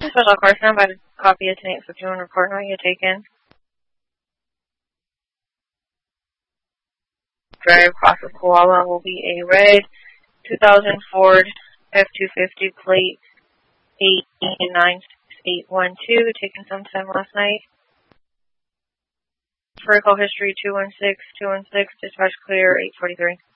Special Carson, by the copy of tonight's 51 report. What you taken? Drive across of Koala will be a red 2000 Ford F-250 plate 89812, taken sometime last night. Vehicle history 216, dispatch clear 843.